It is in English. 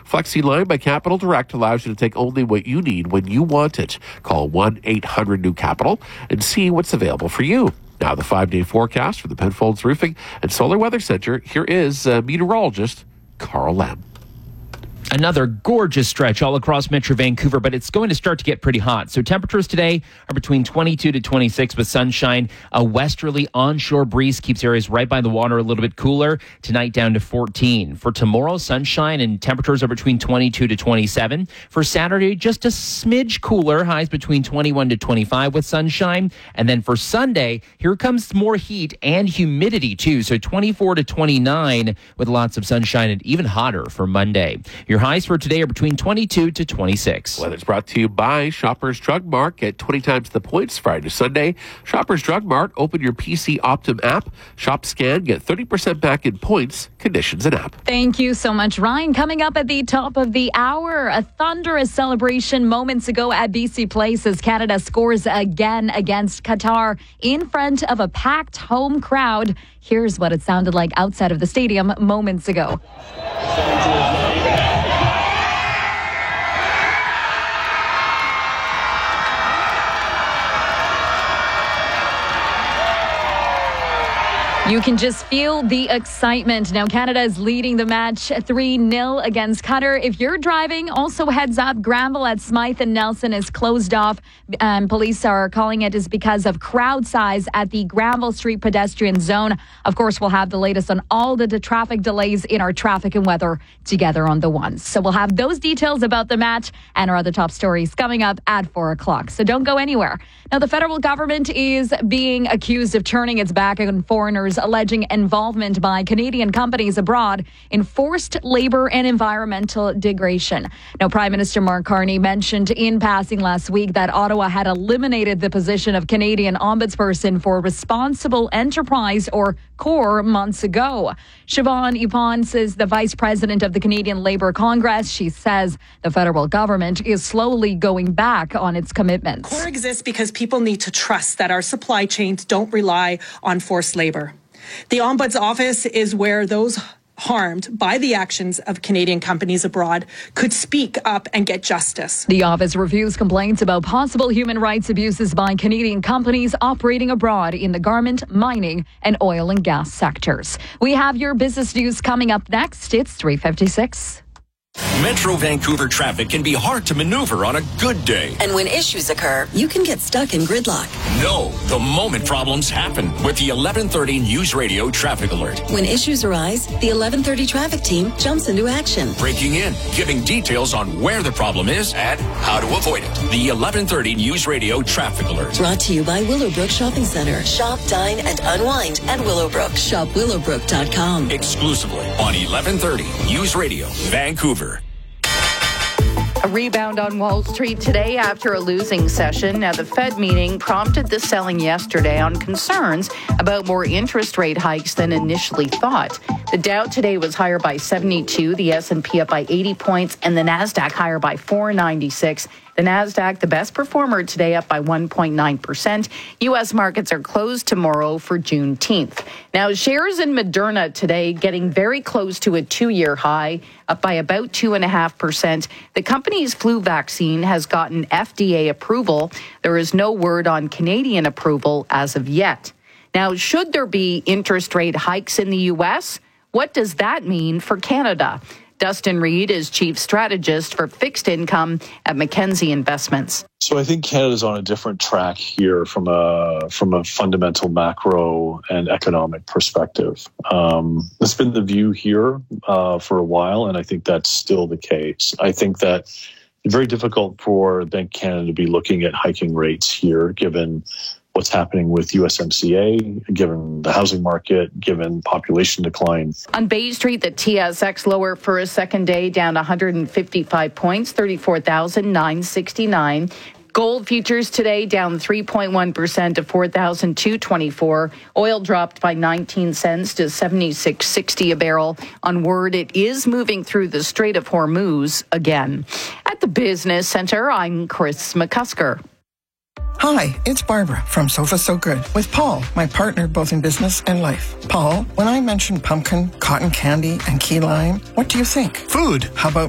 FlexiLine by Capital Direct allows you to take only what you need when you want it. Call 1-800-NEW-CAPITAL and see what's available for you. Now, the 5-day forecast for the Penfolds Roofing and Solar Weather Center. Here is meteorologist Carl Lam. Another gorgeous stretch all across Metro Vancouver, but it's going to start to get pretty hot. So temperatures today are between 22 to 26 with sunshine. A westerly onshore breeze keeps areas right by the water a little bit cooler. Tonight down to 14. For tomorrow, sunshine and temperatures are between 22 to 27. For Saturday, just a smidge cooler, highs between 21 to 25 with sunshine. And then for Sunday, here comes more heat and humidity too. So 24 to 29 with lots of sunshine and even hotter for Monday. Your highs for today are between 22 to 26. Weather's brought to you by Shoppers Drug Mart. Get 20 times the points Friday to Sunday. Shoppers Drug Mart. Open your PC Optum app. Shop, scan, get 30% back in points. Conditions and app. Thank you so much, Ryan. Coming up at the top of the hour, a thunderous celebration moments ago at BC Place as Canada scores again against Qatar in front of a packed home crowd. Here's what it sounded like outside of the stadium moments ago. You can just feel the excitement. Now, Canada is leading the match 3-0 against Qatar. If you're driving, also heads up, Granville at Smythe and Nelson is closed off. Police are calling it is because of crowd size at the Granville Street pedestrian zone. Of course, we'll have the latest on all the traffic delays in our traffic and weather together on the ones. So we'll have those details about the match and our other top stories coming up at 4 o'clock. So don't go anywhere. Now, the federal government is being accused of turning its back on foreigners alleging involvement by Canadian companies abroad in forced labor and environmental degradation. Now, Prime Minister Mark Carney mentioned in passing last week that Ottawa had eliminated the position of Canadian Ombudsperson for Responsible Enterprise, or CORE, months ago. Siobhan Yvonne is the Vice President of the Canadian Labour Congress. She says the federal government is slowly going back on its commitments. CORE exists because people need to trust that our supply chains don't rely on forced labor. The Ombuds Office is where those harmed by the actions of Canadian companies abroad could speak up and get justice. The office reviews complaints about possible human rights abuses by Canadian companies operating abroad in the garment, mining, and oil and gas sectors. We have your business news coming up next. It's 3:56. Metro Vancouver traffic can be hard to maneuver on a good day. And when issues occur, you can get stuck in gridlock. No, the moment problems happen with the 1130 News Radio Traffic Alert. When issues arise, the 1130 traffic team jumps into action. Breaking in, giving details on where the problem is and how to avoid it. The 1130 News Radio Traffic Alert. Brought to you by Willowbrook Shopping Centre. Shop, dine, and unwind at Willowbrook. Shop willowbrook.com. Exclusively on 1130 News Radio, Vancouver. A rebound on Wall Street today after a losing session. Now, the Fed meeting prompted the selling yesterday on concerns about more interest rate hikes than initially thought. The Dow today was higher by 72, the S&P up by 80 points, and the Nasdaq higher by 496. The Nasdaq, the best performer today, up by 1.9%. U.S. markets are closed tomorrow for Juneteenth. Now, shares in Moderna today getting very close to a 2-year high, up by about 2.5%. The company's flu vaccine has gotten FDA approval. There is no word on Canadian approval as of yet. Now, should there be interest rate hikes in the U.S., what does that mean for Canada? Dustin Reed is chief strategist for fixed income at Mackenzie Investments. So I think Canada's on a different track here from a fundamental macro and economic perspective. That's been the view here for a while, and I think that's still the case. I think that it's very difficult for Bank of Canada to be looking at hiking rates here, given what's happening with USMCA, given the housing market, given population decline. On Bay Street, the TSX lower for a second day, down 155 points, 34,969. Gold futures today down 3.1% to 4,224. Oil dropped by 19 cents to 76.60 a barrel. On word, it is moving through the Strait of Hormuz again. At the Business Center, I'm Chris McCusker. Hi, it's Barbara from Sofa So Good with Paul, my partner both in business and life. Paul, when I mentioned pumpkin, cotton candy, and key lime, what do you think? Food. How about